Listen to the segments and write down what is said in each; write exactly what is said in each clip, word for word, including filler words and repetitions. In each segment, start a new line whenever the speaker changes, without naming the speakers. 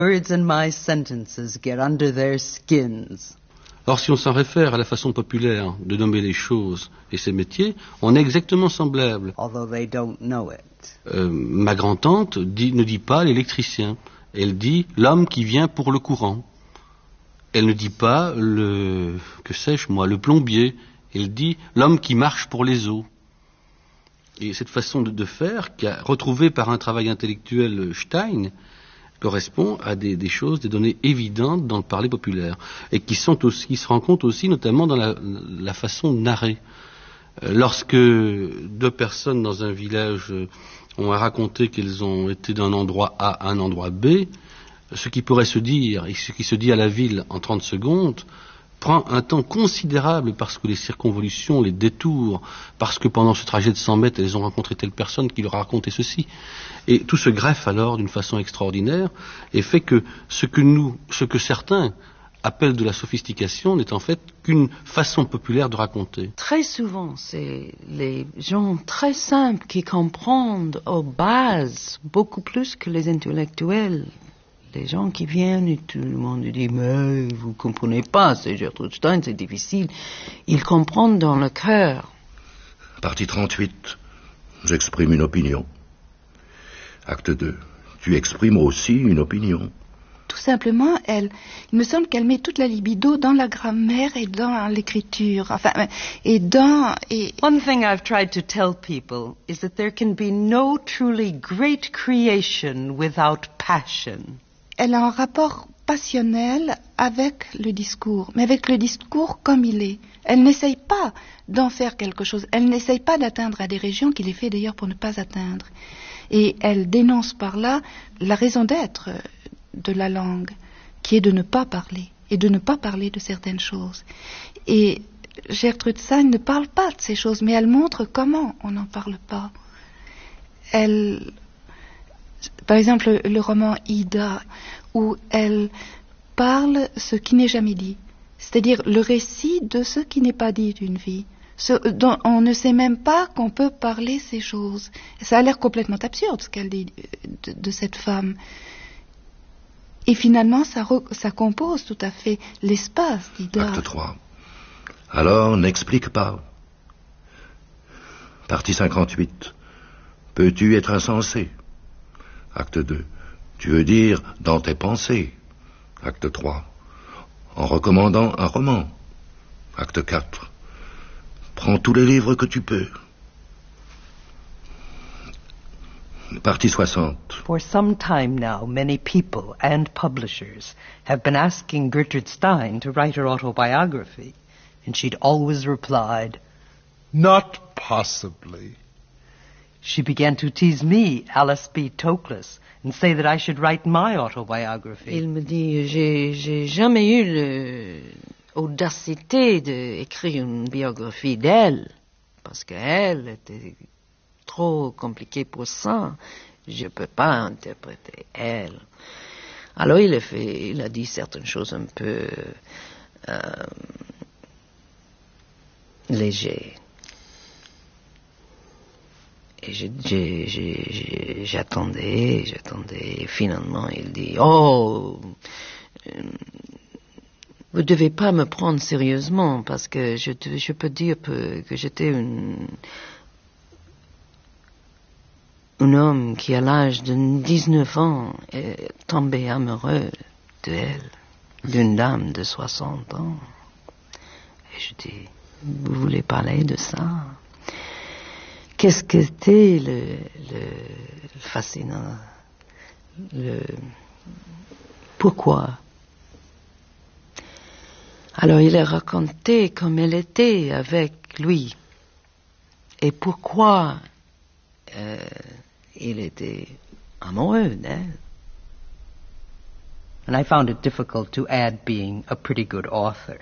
Words in my sentences get under their skins.
Or, si on s'en réfère à la façon populaire de nommer les choses et ces métiers, on est exactement semblable.
Although they don't know it.
Euh, ma grand-tante dit, ne dit pas l'électricien. Elle dit l'homme qui vient pour le courant. Elle ne dit pas le, que sais-je moi, le plombier. Elle dit l'homme qui marche pour les eaux. Et cette façon de, de faire, qui a retrouvé par un travail intellectuel Stein, correspond à des, des choses, des données évidentes dans le parler populaire, et qui, sont aussi, qui se rencontrent aussi notamment dans la, la façon de narrer. Euh, lorsque deux personnes dans un village ont à raconter qu'elles ont été d'un endroit A à un endroit B, ce qui pourrait se dire, et ce qui se dit à la ville en trente secondes, prend un temps considérable parce que les circonvolutions, les détours, parce que pendant ce trajet de cent mètres, elles ont rencontré telle personne qui leur a raconté ceci. Et tout se greffe alors d'une façon extraordinaire et fait que ce que nous, ce que certains appellent de la sophistication n'est en fait qu'une façon populaire de raconter.
Très souvent, c'est les gens très simples qui comprennent aux bases beaucoup plus que les intellectuels. Les gens qui viennent et tout le monde dit « Mais vous comprenez pas, c'est Gertrude Stein, c'est difficile. » Ils comprennent dans le cœur.
Partie trente-huit. J'exprime une opinion. Acte deux. Tu exprimes aussi une opinion.
Tout simplement, elle, il me semble qu'elle met toute la libido dans la grammaire et dans l'écriture. Enfin, et dans... Et...
One thing I've tried to tell people is that there can be no truly great creation without passion.
Elle a un rapport passionnel avec le discours, mais avec le discours comme il est. Elle n'essaye pas d'en faire quelque chose. Elle n'essaye pas d'atteindre à des régions qu'il est fait d'ailleurs pour ne pas atteindre. Et elle dénonce par là la raison d'être de la langue, qui est de ne pas parler, et de ne pas parler de certaines choses. Et Gertrude Stein ne parle pas de ces choses, mais elle montre comment on n'en parle pas. Elle... Par exemple, le roman Ida, où elle parle ce qui n'est jamais dit, c'est-à-dire le récit de ce qui n'est pas dit d'une vie, ce dont on ne sait même pas qu'on peut parler ces choses. Ça a l'air complètement absurde ce qu'elle dit de, de cette femme. Et finalement, ça, re, ça compose tout à fait l'espace d'Ida.
Acte trois. Alors, n'explique pas. Partie cinquante-huit. Peux-tu être insensé? Acte deux. Tu veux dire dans tes pensées. Acte trois. En recommandant un roman. Acte quatre. Prends tous les livres que tu peux. Partie soixante.
For some time now, many people and publishers have been asking Gertrude Stein to write her autobiography, and she'd always replied,
"Not possibly."
She began to tease me, Alice B. Toklas, and say that I should write my autobiography.
Il me dit, j'ai, j'ai jamais eu l'audacité d'écrire une biographie d'elle, parce qu'elle était trop compliquée pour ça. Je ne peux pas interpréter elle. Alors il a fait, il a dit certaines choses un peu euh, légères. Et je, je, je, j'attendais, j'attendais, et finalement il dit, oh, euh, vous devez pas me prendre sérieusement, parce que je, je peux dire que, que j'étais une, un homme qui à l'âge de dix-neuf ans est tombé amoureux d'elle, d'une dame de soixante ans. Et je dis, vous voulez parler de ça? Qu'est-ce que c'était le, le, le fascinant, le pourquoi? Alors il a raconté comme elle était avec lui et pourquoi euh, il était amoureux d'elle.
And I found it difficult to add being a pretty good author.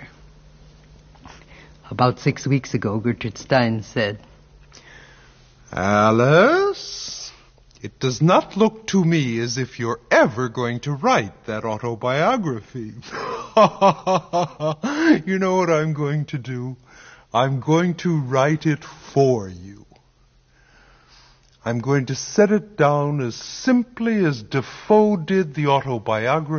About six weeks ago, Gertrude Stein said,
Alice, it does not look to me as if you're ever going to write that autobiography. You know what I'm going to do? I'm going to write it for you. I'm going to set it down as simply as Defoe did the autobiography